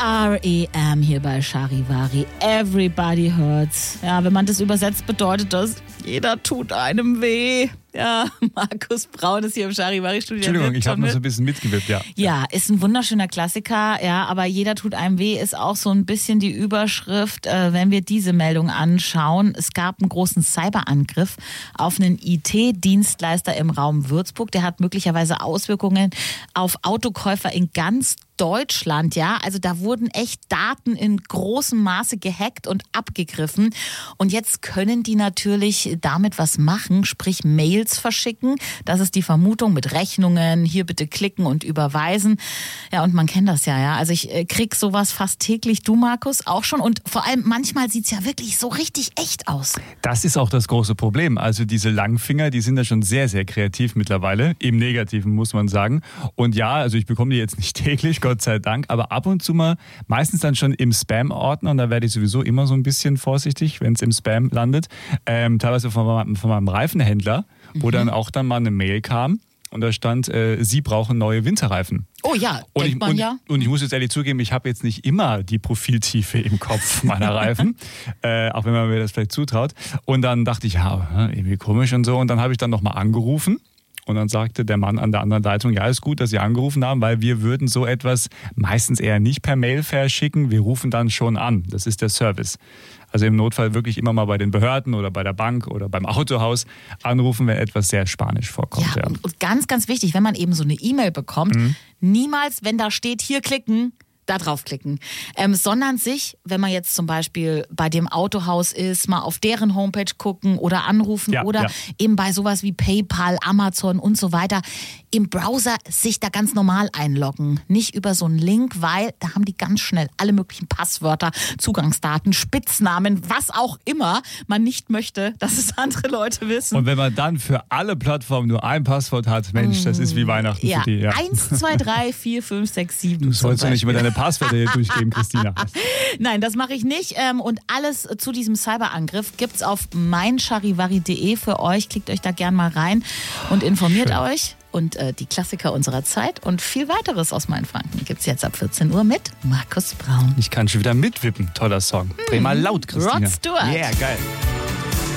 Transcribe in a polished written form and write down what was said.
R.E.M. hier bei Charivari. Everybody hurts. Ja, wenn man das übersetzt, bedeutet das, jeder tut einem weh. Ja, Markus Braun ist hier im Charivari-Studio. Entschuldigung, ich habe noch so ein bisschen mitgewippt, ja. Ja, ist ein wunderschöner Klassiker, ja, aber jeder tut einem weh, ist auch so ein bisschen die Überschrift, wenn wir diese Meldung anschauen. Es gab einen großen Cyberangriff auf einen IT-Dienstleister im Raum Würzburg. Der hat möglicherweise Auswirkungen auf Autokäufer in ganz Deutschland, ja. Also da wurden echt Daten in großem Maße gehackt und abgegriffen. Und jetzt können die natürlich damit was machen, sprich Mails verschicken. Das ist die Vermutung mit Rechnungen, hier bitte klicken und überweisen. Ja, und man kennt das ja. Also ich krieg sowas fast täglich. Du, Markus, auch schon. Und vor allem manchmal sieht's ja wirklich so richtig echt aus. Das ist auch das große Problem. Also diese Langfinger, die sind ja schon sehr, sehr kreativ mittlerweile. Im Negativen, muss man sagen. Und ja, also ich bekomme die jetzt nicht täglich, Gott sei Dank, aber ab und zu mal, meistens dann schon im Spam-Ordner, und da werde ich sowieso immer so ein bisschen vorsichtig, wenn es im Spam landet, teilweise von meinem Reifenhändler, wo dann auch dann mal eine Mail kam und da stand, Sie brauchen neue Winterreifen. Oh ja, und ich muss jetzt ehrlich zugeben, ich habe jetzt nicht immer die Profiltiefe im Kopf meiner Reifen, auch wenn man mir das vielleicht zutraut. Und dann dachte ich, ja, irgendwie komisch und so, und dann habe ich dann nochmal angerufen. Und dann sagte der Mann an der anderen Leitung, ja, ist gut, dass Sie angerufen haben, weil wir würden so etwas meistens eher nicht per Mail verschicken. Wir rufen dann schon an. Das ist der Service. Also im Notfall wirklich immer mal bei den Behörden oder bei der Bank oder beim Autohaus anrufen, wenn etwas sehr Spanisch vorkommt. Ja, und ganz, ganz wichtig, wenn man eben so eine E-Mail bekommt, niemals, wenn da steht, hier klicken, da draufklicken, sondern sich, wenn man jetzt zum Beispiel bei dem Autohaus ist, mal auf deren Homepage gucken oder anrufen oder eben bei sowas wie PayPal, Amazon und so weiter, im Browser sich da ganz normal einloggen. Nicht über so einen Link, weil da haben die ganz schnell alle möglichen Passwörter, Zugangsdaten, Spitznamen, was auch immer man nicht möchte, dass es andere Leute wissen. Und wenn man dann für alle Plattformen nur ein Passwort hat, Mensch, das ist wie Weihnachten für die. Ja. 1, 2, 3, 4, 5, 6, 7. Du sollst ja nicht über deine Passwörter hier durchgeben, Christina. Nein, das mache ich nicht. Und alles zu diesem Cyberangriff gibt's auf meincharivari.de für euch. Klickt euch da gern mal rein und informiert euch. Und die Klassiker unserer Zeit und viel weiteres aus Mainfranken gibt's jetzt ab 14 Uhr mit Markus Braun. Ich kann schon wieder mitwippen. Toller Song. Dreh mal laut, Christina. Rod Stewart. Yeah, geil.